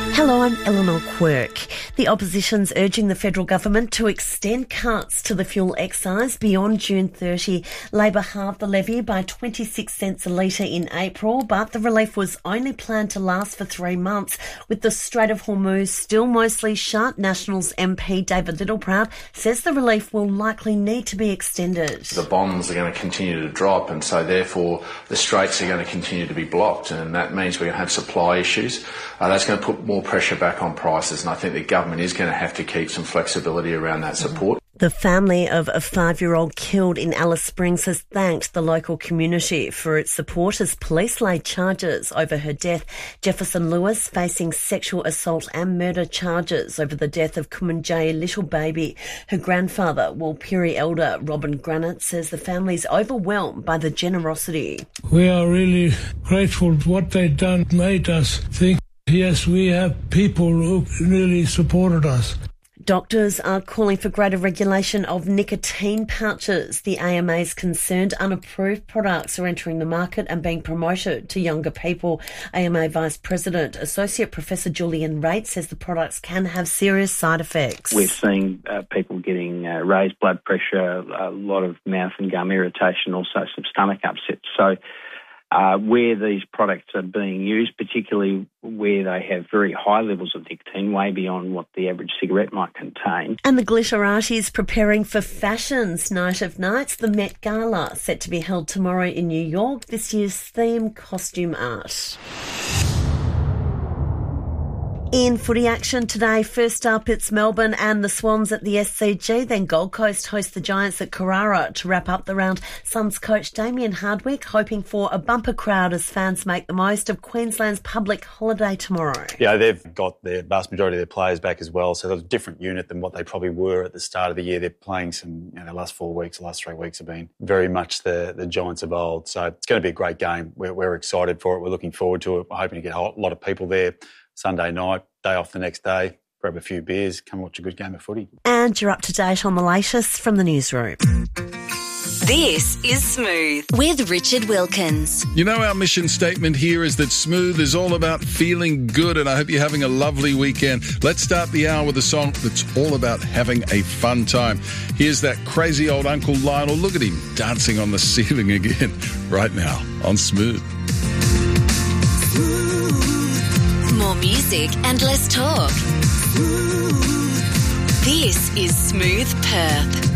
Hello, I'm Eleanor Quirk. The opposition's urging the federal government to extend cuts to the fuel excise beyond June 30. Labor halved the levy by 26 cents a litre in April, but the relief was only planned to last for 3 months. With the Strait of Hormuz still mostly shut, Nationals MP David Littleproud says the relief will likely need to be extended. The bonds are going to continue to drop, and so therefore the straits are going to continue to be blocked, and that means we're going to have supply issues. That's going to put more pressure back on prices, and I think the government is going to have to keep some flexibility around that support. The family of a 5-year-old killed in Alice Springs has thanked the local community for its support as police laid charges over her death. Jefferson Lewis facing sexual assault and murder charges over the death of Kumanjayi little baby. Her grandfather, Walpiri elder Robin Granite, says the family's overwhelmed by the generosity. We are really grateful for what they've done, made us think, yes, we have people who really supported us. Doctors are calling for greater regulation of nicotine pouches. The AMA is concerned unapproved products are entering the market and being promoted to younger people. AMA Vice President, Associate Professor Julian Raitt, says the products can have serious side effects. We're seeing people getting raised blood pressure, a lot of mouth and gum irritation, also some stomach upset. So where these products are being used, particularly where they have very high levels of nicotine, way beyond what the average cigarette might contain. And the Glitterati is preparing for Fashion's Night of Nights, the Met Gala, set to be held tomorrow in New York. This year's theme, costume art. In footy action today, first up it's Melbourne and the Swans at the SCG, then Gold Coast host the Giants at Carrara to wrap up the round. Suns coach Damien Hardwick hoping for a bumper crowd as fans make the most of Queensland's public holiday tomorrow. Yeah, they've got their vast majority of their players back as well, so they're a different unit than what they probably were at the start of the year. They're playing some, the last 4 weeks, the last 3 weeks have been very much the Giants of old, so it's going to be a great game. We're excited for it. We're looking forward to it. We're hoping to get a lot of people there Sunday night, day off the next day, grab a few beers, come watch a good game of footy. And you're up to date on the latest from the newsroom. This is Smooth with Richard Wilkins. You know, our mission statement here is that Smooth is all about feeling good, and I hope you're having a lovely weekend. Let's start the hour with a song that's all about having a fun time. Here's that crazy old Uncle Lionel. Look at him dancing on the ceiling again right now on Smooth. More music and less talk. This is Smooth Perth.